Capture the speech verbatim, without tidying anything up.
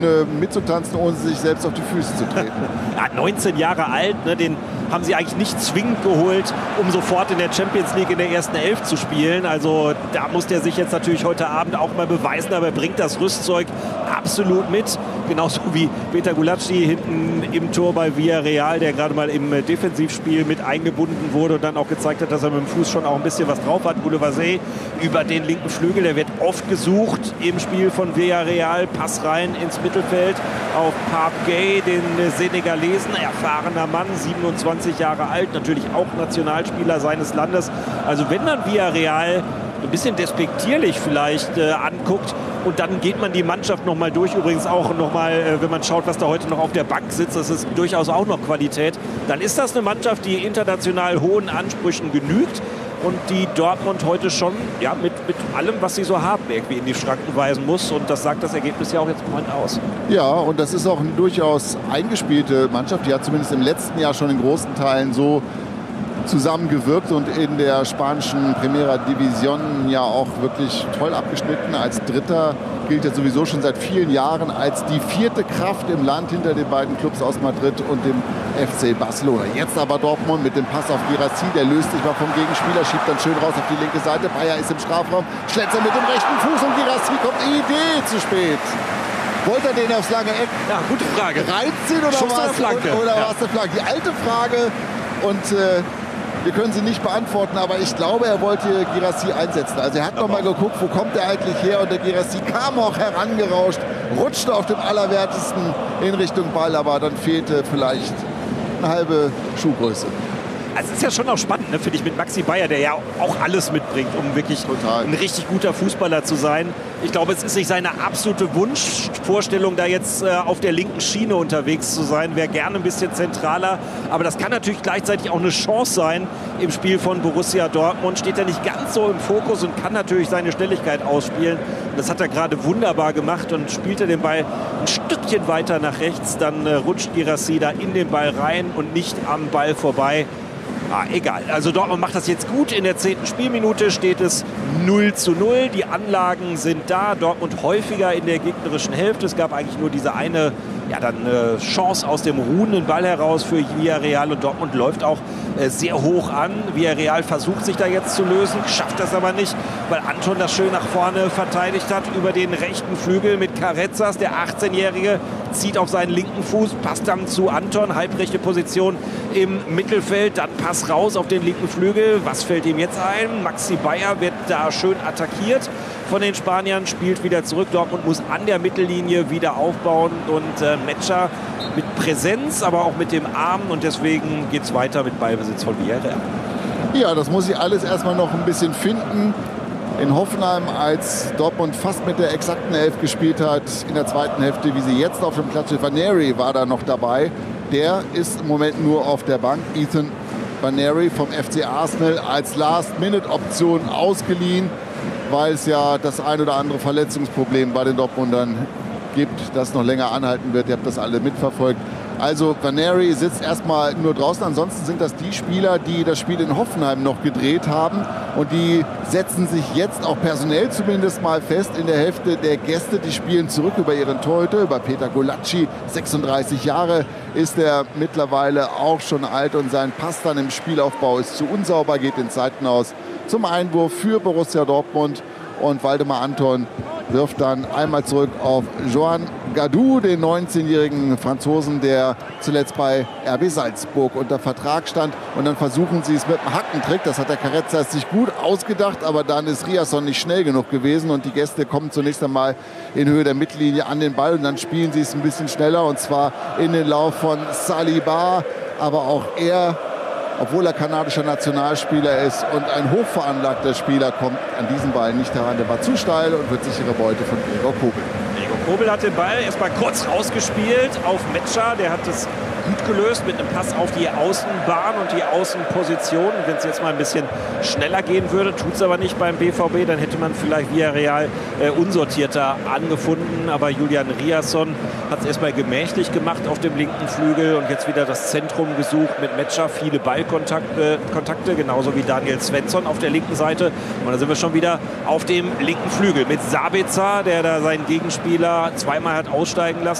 mitzutanzen, ohne sich selbst auf die Füße zu treten. Ja, neunzehn Jahre alt, ne, den haben sie eigentlich nicht zwingend geholt, um sofort in der Champions League in der ersten Elf zu spielen. Also da muss der sich jetzt natürlich heute Abend auch mal beweisen, aber er bringt das Rüstzeug absolut mit. Genauso wie Peter Gulacsi hinten im Tor bei Villarreal, der gerade mal im Defensivspiel mit eingebunden wurde und dann auch gezeigt hat, dass er mit dem Fuß schon auch ein bisschen was drauf hat. Boulevard über den linken Flügel, der wird oft gesucht im Spiel von Villarreal. Pass rein ins Mittelfeld auf Pape Gueye, den Senegalesen, erfahrener Mann, siebenundzwanzig Jahre alt, natürlich auch Nationalspieler seines Landes. Also wenn man Villarreal ein bisschen despektierlich vielleicht äh, anguckt und dann geht man die Mannschaft noch mal durch, übrigens auch noch mal, äh, wenn man schaut, was da heute noch auf der Bank sitzt, das ist durchaus auch noch Qualität, dann ist das eine Mannschaft, die international hohen Ansprüchen genügt und die Dortmund heute schon ja, mit, mit allem, was sie so haben, irgendwie in die Schranken weisen muss. Und das sagt das Ergebnis ja auch jetzt im Moment aus. Ja, und das ist auch eine durchaus eingespielte Mannschaft. Die hat zumindest im letzten Jahr schon in großen Teilen so zusammengewirkt und in der spanischen Primera División ja auch wirklich toll abgeschnitten. Als Dritter gilt er sowieso schon seit vielen Jahren als die vierte Kraft im Land hinter den beiden Clubs aus Madrid und dem F C Barcelona. Jetzt aber Dortmund mit dem Pass auf Guirassy, der löst sich mal vom Gegenspieler, schiebt dann schön raus auf die linke Seite. Bayer ist im Strafraum, Schletzer mit dem rechten Fuß und Guirassy kommt Idee zu spät. Wollte er den aufs lange Eck ja, gute Frage. reinziehen oder Schuss war es Flanke? Oder Ja. war es eine Flanke? Die alte Frage und äh, wir können sie nicht beantworten, aber ich glaube, er wollte Guirassy einsetzen. Also er hat noch mal geguckt, wo kommt er eigentlich her, und der Guirassy kam auch herangerauscht, rutschte auf dem Allerwertesten in Richtung Ball, aber dann fehlte vielleicht eine halbe Schuhgröße. Also es ist ja schon auch spannend, ne, finde ich, mit Maxi Bayer, der ja auch alles mitbringt, um wirklich Total. ein richtig guter Fußballer zu sein. Ich glaube, es ist nicht seine absolute Wunschvorstellung, da jetzt äh, auf der linken Schiene unterwegs zu sein. Wäre gerne ein bisschen zentraler. Aber das kann natürlich gleichzeitig auch eine Chance sein im Spiel von Borussia Dortmund. Steht er nicht ganz so im Fokus und kann natürlich seine Schnelligkeit ausspielen. Und das hat er gerade wunderbar gemacht und spielte den Ball ein Stückchen weiter nach rechts. Dann äh, rutscht Guirassy da in den Ball rein und nicht am Ball vorbei. Ah, egal. Also Dortmund macht das jetzt gut. In der zehnten Spielminute steht es null zu null. Die Anlagen sind da. Dortmund häufiger in der gegnerischen Hälfte. Es gab eigentlich nur diese eine ja, dann, äh, Chance aus dem ruhenden Ball heraus für Villarreal. Und Dortmund läuft auch äh, sehr hoch an. Villarreal versucht sich da jetzt zu lösen, schafft das aber nicht, weil Anton das schön nach vorne verteidigt hat über den rechten Flügel mit Carezas. Der achtzehnjährige zieht auf seinen linken Fuß, passt dann zu Anton, halbrechte Position im Mittelfeld, dann Pass raus auf den linken Flügel. Was fällt ihm jetzt ein? Maxi Bayer wird da schön attackiert von den Spaniern, spielt wieder zurück. Dortmund muss an der Mittellinie wieder aufbauen und äh, Metscher mit Präsenz, aber auch mit dem Arm, und deswegen geht es weiter mit Ballbesitz von Villarreal. Ja, das muss ich alles erstmal noch ein bisschen finden. In Hoffenheim, als Dortmund fast mit der exakten Elf gespielt hat, in der zweiten Hälfte, wie sie jetzt auf dem Platz steht. Vaneri war da noch dabei. Der ist im Moment nur auf der Bank. Ethan Vaneri vom F C Arsenal als Last-Minute-Option ausgeliehen, weil es ja das ein oder andere Verletzungsproblem bei den Dortmundern gibt, das noch länger anhalten wird. Ihr habt das alle mitverfolgt. Also Vaneri sitzt erstmal nur draußen. Ansonsten sind das die Spieler, die das Spiel in Hoffenheim noch gedreht haben. Und die setzen sich jetzt auch personell zumindest mal fest in der Hälfte der Gäste. Die spielen zurück über ihren Torhüter, über Peter Gulacsi. sechsunddreißig Jahre ist er mittlerweile, auch schon alt. Und sein Pass dann im Spielaufbau ist zu unsauber, geht in Zeiten aus zum Einwurf für Borussia Dortmund. Und Waldemar Anton wirft dann einmal zurück auf Joan Gadou, den neunzehnjährigen Franzosen, der zuletzt bei R B Salzburg unter Vertrag stand. Und dann versuchen sie es mit einem Hackentrick. Das hat der Carezza sich gut ausgedacht, aber dann ist Riasson nicht schnell genug gewesen. Und die Gäste kommen zunächst einmal in Höhe der Mittellinie an den Ball. Und dann spielen sie es ein bisschen schneller, und zwar in den Lauf von Saliba. Aber auch er, obwohl er kanadischer Nationalspieler ist und ein hochveranlagter Spieler, kommt an diesen Ball nicht heran. Der war zu steil und wird sichere Beute von Gregor Kobel. Gregor Kobel hat den Ball erstmal kurz rausgespielt auf Metscher. Der hat es gut gelöst mit einem Pass auf die Außenbahn und die Außenposition. Wenn es jetzt mal ein bisschen schneller gehen würde, tut es aber nicht beim B V B, dann hätte man vielleicht Villarreal äh, unsortierter angefunden. Aber Julian Riasson hat es erstmal gemächlich gemacht auf dem linken Flügel und jetzt wieder das Zentrum gesucht mit Metscher, viele Ballkontakte, Kontakte, genauso wie Daniel Svensson auf der linken Seite. Und da sind wir schon wieder auf dem linken Flügel mit Sabitzer, der da seinen Gegenspieler zweimal hat aussteigen lassen.